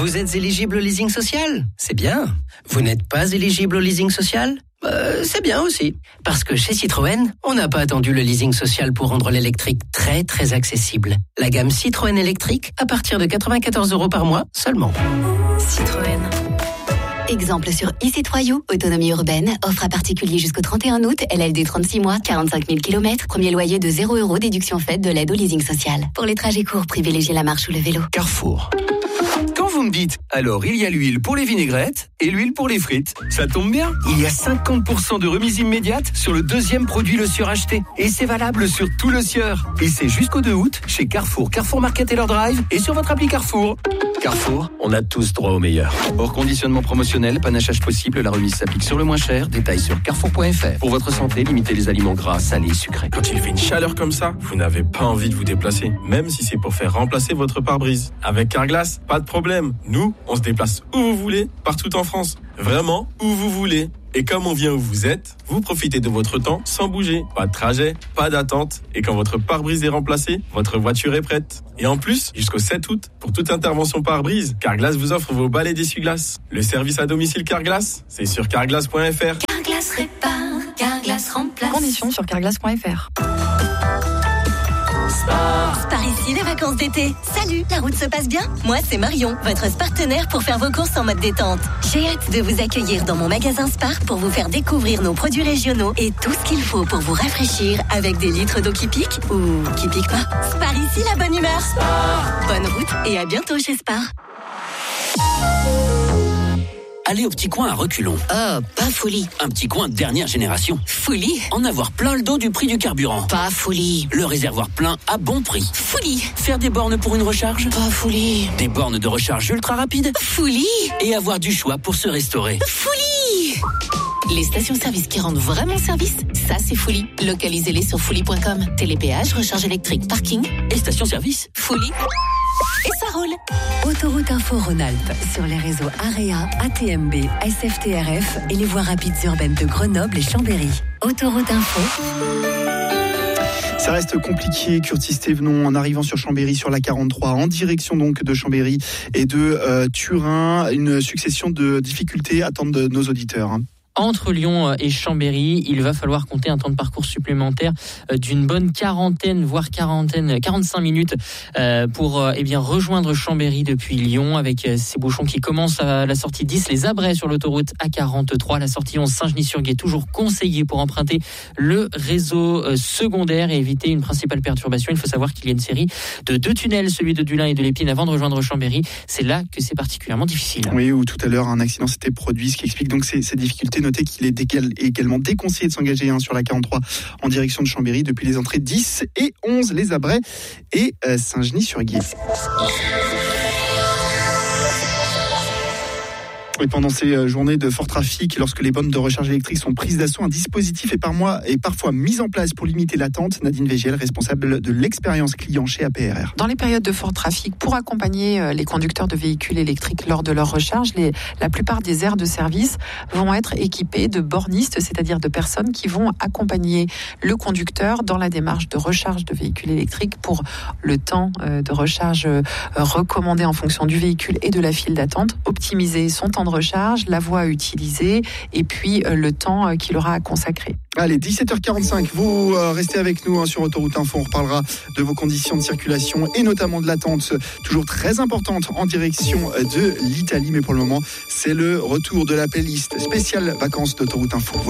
Vous êtes éligible au leasing social ? C'est bien. Vous n'êtes pas éligible au leasing social ? C'est bien aussi. Parce que chez Citroën, on n'a pas attendu le leasing social pour rendre l'électrique très très accessible. La gamme Citroën électrique à partir de 94 € par mois seulement. Citroën. Exemple sur e-C3U, autonomie urbaine, offre à particulier jusqu'au 31 août, LLD 36 mois, 45 000 km, premier loyer de 0 €, déduction faite de l'aide au leasing social. Pour les trajets courts, privilégiez la marche ou le vélo. Carrefour. Quand vous me dites, alors il y a l'huile pour les vinaigrettes et l'huile pour les frites. Ça tombe bien, il y a 50% de remise immédiate sur le deuxième produit Le Sieur acheté. Et c'est valable sur tout Le Sieur. Et c'est jusqu'au 2 août chez Carrefour, Carrefour Market et leur drive et sur votre appli Carrefour. Carrefour, on a tous droit au meilleur. Hors conditionnement promotionnel, panachage possible, la remise s'applique sur le moins cher. Détails sur carrefour.fr. Pour votre santé, limitez les aliments gras, salés, sucrés. Quand il fait une chaleur comme ça, vous n'avez pas envie de vous déplacer, même si c'est pour faire remplacer votre pare-brise. Avec Carglass, pas de problème. Nous, on se déplace où vous voulez, partout en France. Vraiment, où vous voulez. Et comme on vient où vous êtes, vous profitez de votre temps sans bouger. Pas de trajet, pas d'attente. Et quand votre pare-brise est remplacé, votre voiture est prête. Et en plus, jusqu'au 7 août, pour toute intervention pare-brise, Carglass vous offre vos balais d'essuie-glace. Le service à domicile Carglass, c'est sur carglass.fr. Carglass répare, Carglass remplace. Conditions sur carglass.fr. Par ici, les vacances d'été. Salut, la route se passe bien ? Moi, c'est Marion, votre partenaire pour faire vos courses en mode détente. J'ai hâte de vous accueillir dans mon magasin Spar pour vous faire découvrir nos produits régionaux et tout ce qu'il faut pour vous rafraîchir avec des litres d'eau qui piquent ou qui piquent pas. Spar ici, la bonne humeur. Spar. Bonne route et à bientôt chez Spar. Aller au petit coin à reculons. Oh, pas folie. Un petit coin de dernière génération. Folie. En avoir plein le dos du prix du carburant. Pas folie. Le réservoir plein à bon prix. Folie. Faire des bornes pour une recharge. Pas folie. Des bornes de recharge ultra rapides. Folie. Et avoir du choix pour se restaurer. Folie. Les stations-service qui rendent vraiment service, ça c'est folie. Localisez-les sur folie.com. Télépéage, recharge électrique, parking et station-service. Folie. Et ça roule. Autoroute Info Rhône-Alpes sur les réseaux AREA, ATMB, SFTRF et les voies rapides urbaines de Grenoble et Chambéry. Autoroute Info. Ça reste compliqué, Curtis Thévenon, en arrivant sur Chambéry sur la 43, en direction donc de Chambéry et de Turin. Une succession de difficultés attendent de nos auditeurs. Entre Lyon et Chambéry, il va falloir compter un temps de parcours supplémentaire d'une bonne quarantaine, voire 45 minutes pour rejoindre Chambéry depuis Lyon, avec ces bouchons qui commencent à la sortie 10, les abrets sur l'autoroute A43, la sortie 11 Saint-Genis-sur-Gué, toujours conseillé pour emprunter le réseau secondaire et éviter une principale perturbation. Il faut savoir qu'il y a une série de 2 tunnels, celui de Dulin et de l'Épine, avant de rejoindre Chambéry. C'est là que c'est particulièrement difficile. Oui, où tout à l'heure un accident s'était produit, ce qui explique donc ces difficultés. Notez qu'il est également déconseillé de s'engager sur la 43 en direction de Chambéry depuis les entrées 10 et 11, les Abrets et Saint-Genis-sur-Gué. Et pendant ces journées de fort trafic, lorsque les bornes de recharge électrique sont prises d'assaut, un dispositif est parfois mis en place pour limiter l'attente. Nadine Végiel, responsable de l'expérience client chez APRR. Dans les périodes de fort trafic, pour accompagner les conducteurs de véhicules électriques lors de leur recharge, la plupart des aires de service vont être équipées de bornistes, c'est-à-dire de personnes qui vont accompagner le conducteur dans la démarche de recharge de véhicules électriques pour le temps de recharge recommandé en fonction du véhicule et de la file d'attente, optimiser son temps de recharge, la voie utilisée et puis le temps qu'il aura à consacrer. Allez, 17h45, vous restez avec nous sur Autoroute Info. On reparlera de vos conditions de circulation et notamment de l'attente, toujours très importante en direction de l'Italie. Mais pour le moment, c'est le retour de la playlist spéciale vacances d'Autoroute Info.